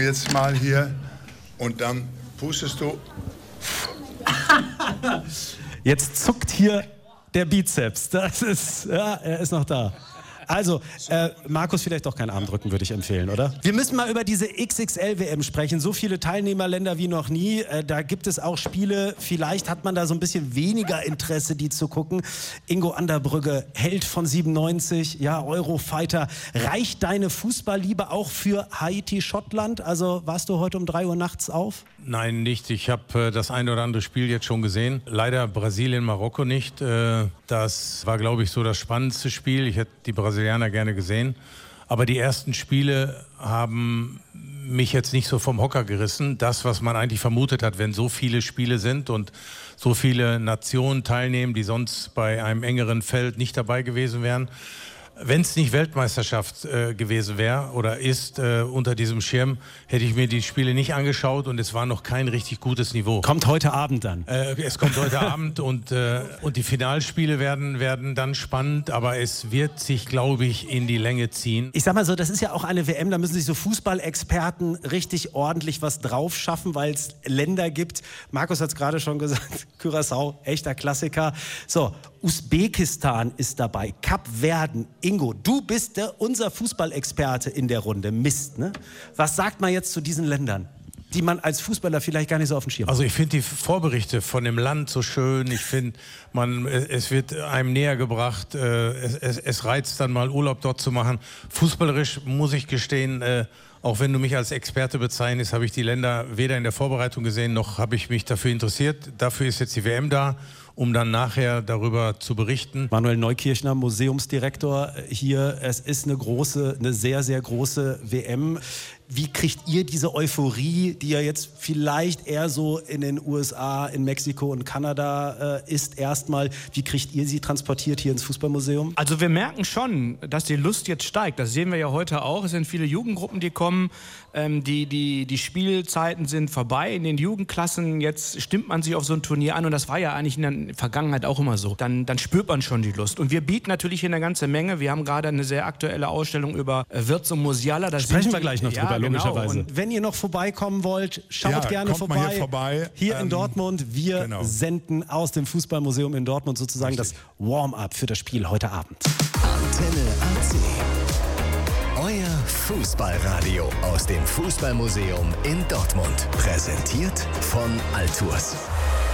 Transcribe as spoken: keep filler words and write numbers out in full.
jetzt mal hier und dann pustest du. Jetzt zuckt hier der Bizeps. Das ist, ja, er ist noch da. Also, äh, Markus, vielleicht doch keinen Armdrücken, würde ich empfehlen, oder? Wir müssen mal über diese X X L-W M sprechen. So viele Teilnehmerländer wie noch nie. Äh, da gibt es auch Spiele, vielleicht hat man da so ein bisschen weniger Interesse, die zu gucken. Ingo Anderbrügge, Held von siebenundneunzig, ja, Eurofighter. Reicht deine Fußballliebe auch für Haiti-Schottland? Also warst du heute um drei Uhr nachts auf? Nein, nicht. Ich habe äh, das eine oder andere Spiel jetzt schon gesehen. Leider Brasilien, Marokko nicht. Äh, das war, glaube ich, so das spannendste Spiel. Ich hätte die Brasilianer gerne gesehen. Aber die ersten Spiele haben mich jetzt nicht so vom Hocker gerissen. Das, was man eigentlich vermutet hat, wenn so viele Spiele sind und so viele Nationen teilnehmen, die sonst bei einem engeren Feld nicht dabei gewesen wären. Wenn es nicht Weltmeisterschaft äh, gewesen wäre oder ist äh, unter diesem Schirm, hätte ich mir die Spiele nicht angeschaut und es war noch kein richtig gutes Niveau. Kommt heute Abend dann. Äh, es kommt heute Abend und, äh, und die Finalspiele werden, werden dann spannend, aber es wird sich, glaube ich, in die Länge ziehen. Ich sag mal so, das ist ja auch eine W M, da müssen sich so Fußballexperten richtig ordentlich was drauf schaffen, weil es Länder gibt. Markus hat es gerade schon gesagt, Curaçao, echter Klassiker. So, Usbekistan ist dabei, Kapverden. Ingo, du bist der, unser Fußballexperte in der Runde. Mist, ne? Was sagt man jetzt zu diesen Ländern, die man als Fußballer vielleicht gar nicht so auf dem Schirm hat? Also ich finde die Vorberichte von dem Land so schön. Ich finde, man, es wird einem näher gebracht. Äh, es, es, es reizt dann mal Urlaub dort zu machen. Fußballerisch muss ich gestehen, äh, auch wenn du mich als Experte bezeichnest, habe ich die Länder weder in der Vorbereitung gesehen, noch habe ich mich dafür interessiert. Dafür ist jetzt die W M da, um dann nachher darüber zu berichten. Manuel Neukirchner, Museumsdirektor hier. Es ist eine große, eine sehr, sehr große W M. Wie kriegt ihr diese Euphorie, die ja jetzt vielleicht eher so in den U S A, in Mexiko und Kanada äh, ist, erstmal, wie kriegt ihr sie transportiert hier ins Fußballmuseum? Also wir merken schon, dass die Lust jetzt steigt. Das sehen wir ja heute auch. Es sind viele Jugendgruppen, die kommen. Ähm, die, die, die Spielzeiten sind vorbei in den Jugendklassen. Jetzt stimmt man sich auf so ein Turnier an und das war ja eigentlich in der Vergangenheit auch immer so. Dann, dann spürt man schon die Lust. Und wir bieten natürlich hier eine ganze Menge. Wir haben gerade eine sehr aktuelle Ausstellung über Wirtz und Musiala. Da sprechen sind wir gleich noch ja, drüber, genau. logischerweise. Und wenn ihr noch vorbeikommen wollt, schaut Ja, gerne kommt vorbei. mal hier vorbei. Hier Ähm, in Dortmund. Wir genau. senden aus dem Fußballmuseum in Dortmund sozusagen Richtig. das Warm-up für das Spiel heute Abend. Antenne A C. Euer Fußballradio aus dem Fußballmuseum in Dortmund. Präsentiert von Altours.